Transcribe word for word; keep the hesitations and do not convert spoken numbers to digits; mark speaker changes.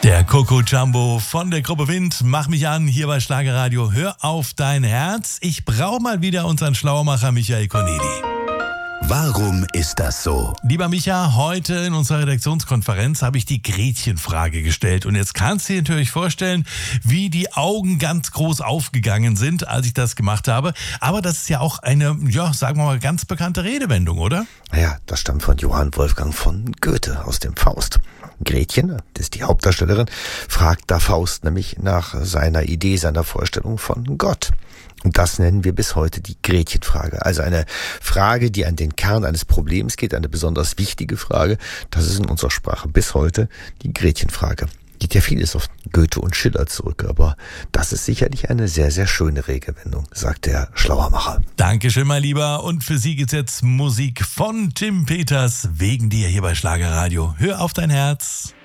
Speaker 1: Der Coco Jumbo von der Gruppe Wind. Mach mich an, hier bei Schlagerradio. Hör auf dein Herz. Ich brauche mal wieder unseren Schlauermacher Michael Corneli.
Speaker 2: Warum ist das so?
Speaker 1: Lieber Micha, heute in unserer Redaktionskonferenz habe ich die Gretchenfrage gestellt. Und jetzt kannst du dir natürlich vorstellen, wie die Augen ganz groß aufgegangen sind, als ich das gemacht habe. Aber das ist ja auch eine, ja, sagen wir mal, ganz bekannte Redewendung, oder?
Speaker 3: Ja, das stammt von Johann Wolfgang von Goethe aus dem Faust. Gretchen, das ist die Hauptdarstellerin, fragt da Faust nämlich nach seiner Idee, seiner Vorstellung von Gott. Und das nennen wir bis heute die Gretchenfrage. Also eine Frage, die an den Kern eines Problems geht, eine besonders wichtige Frage. Das ist in unserer Sprache bis heute die Gretchenfrage. Geht ja vieles auf Goethe und Schiller zurück, aber das ist sicherlich eine sehr, sehr schöne Redewendung, sagt der Schlauermacher.
Speaker 1: Dankeschön, mein Lieber. Und für Sie gibt's jetzt Musik von Tim Peters, wegen dir hier bei Schlagerradio. Hör auf dein Herz.